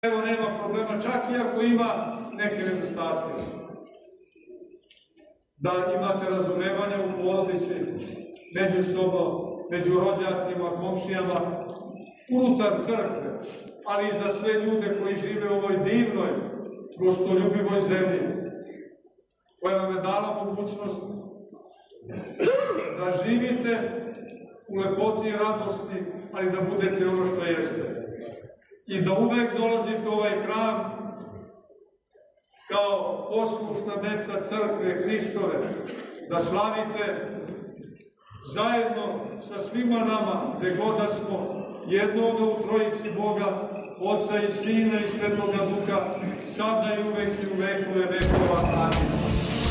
Evo, nema problema, čak i ako ima neke nedostatke. Da imate razumevanja u porodici, međusobno, među rođacima, komšijama, unutar crkve, ali i za sve ljude koji žive u ovoj divnoj, gostoljubivoj zemlji, koja vam je dala mogućnost da živite u lepoti i radosti, ali da budete ono što jeste. I da uvek dolazite u ovaj hram kao poslušna deca crkve Hristove, da slavite zajedno sa svima nama, gde god da smo, jednoga u trojici Boga, Oca i Sina i Svetoga Duha, sada i uvek i u vekove vekova. Amin.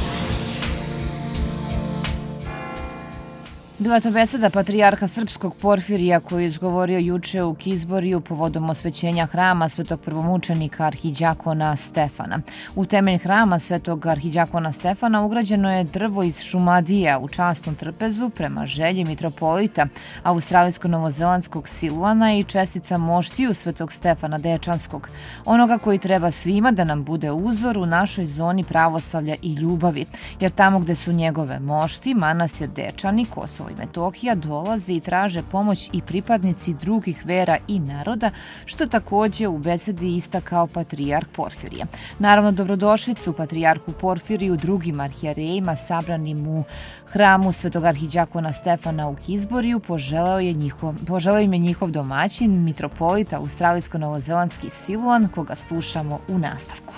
Bila to beseda patrijarha srpskog Porfirija koju je izgovorio juče u Kizboriju povodom osvećenja hrama svetog prvomučenika arhiđakona Stefana. U temelj hrama svetog arhiđakona Stefana ugrađeno je drvo iz Šumadija u časnom trpezu prema želji mitropolita australijsko-novozelandskog Siluana i čestica moštiju svetog Stefana Dečanskog, onoga koji treba svima da nam bude uzor u našoj zoni pravoslavlja i ljubavi, jer tamo gde su njegove mošti, manastir Dečani, Kosovo i Metohija, dolaze i traže pomoć i pripadnici drugih vera i naroda, što takođe u besedi istakao patrijarh Porfirije. Naravno, dobrodošlicu patrijarhu Porfiriju, drugim arhijerejima sabranim u hramu svetog arhiđakona Stefana u Kizboriju poželeo im je njihov domaćin, mitropolit australijsko-novozelandski Siluan, koga slušamo u nastavku.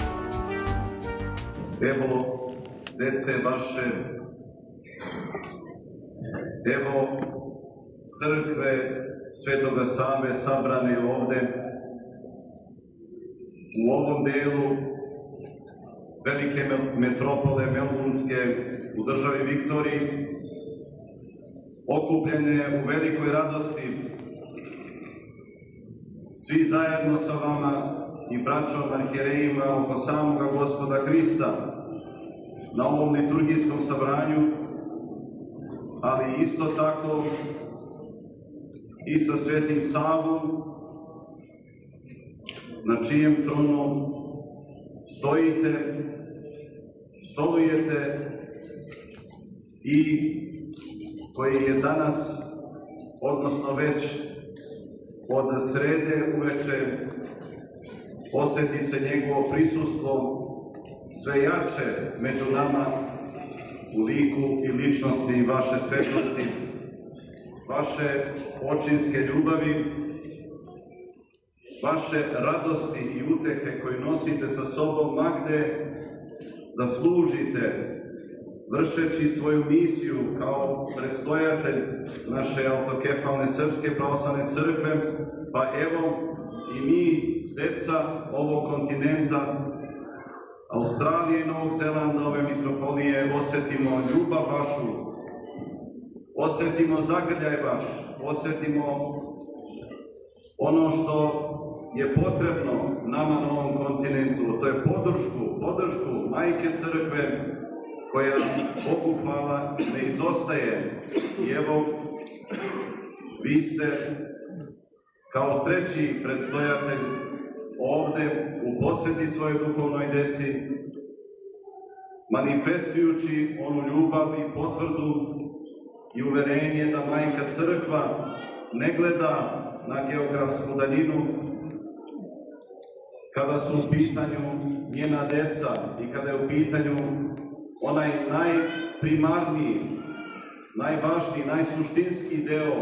Evo, dece vaše, evo crkve Svetoga Save sabrane ovde, u ovom delu velike metropole Melbournske u državi Viktoriji, okupljene u velikoj radosti, svi zajedno sa vama i braćom arhijerejima oko samoga Gospoda Hrista na ovom liturgijskom sabranju, ali isto tako i sa Svetim Savom, na čijem tronu stojite, stolujete i koji je danas, odnosno već od srede uveče, oseti se njegovo prisustvo sve jače među nama u liku i ličnosti vaše svetlosti, vaše očinske ljubavi, vaše radosti i utehe koje nosite sa sobom magde da služite, vršeći svoju misiju kao predstojatelj naše autokefalne Srpske pravoslavne crkve, pa evo i mi, deca ovog kontinenta, Australije i Novog Zelanda, ove mitropolije, osjetimo ljubav vašu, osjetimo zagrljaj vaš, osjetimo ono što je potrebno nama na ovom kontinentu, to je podršku Majke Crkve, koja, Bogu hvala, ne izostaje. I evo, vi ste kao treći predstojatelj ovde u posveti svojoj duhovnoj deci, manifestujući onu ljubav i potvrdu i uverenje da Majka Crkva ne gleda na geografsku daljinu kada su u pitanju njena deca i kada je u pitanju onaj najprimarniji, najvažniji, najsuštinski deo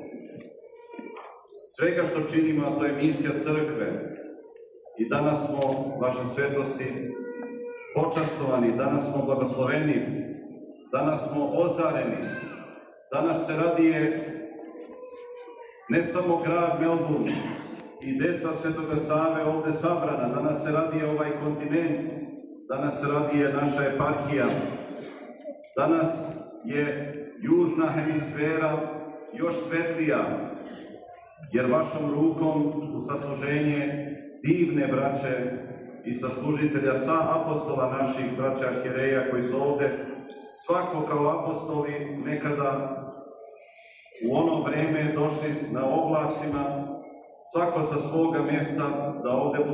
svega što činimo, a to je misija crkve. I danas smo, vaše svetlosti, počastovani, danas smo blagosloveni, danas smo ozareni, danas se radije ne samo grad Melbourne i deca Svetoga Save ovde sabrana, danas se radije ovaj kontinent, danas se radije naša eparhija, danas je južna hemisfera još svetlija, jer vašom rukom u sasluženje divne braće i saslužitelja sa apostola naših braća arhijereja koji su ovde, svako kao apostoli nekada u ono vreme došli na oblacima svako sa svoga mjesta da ovdje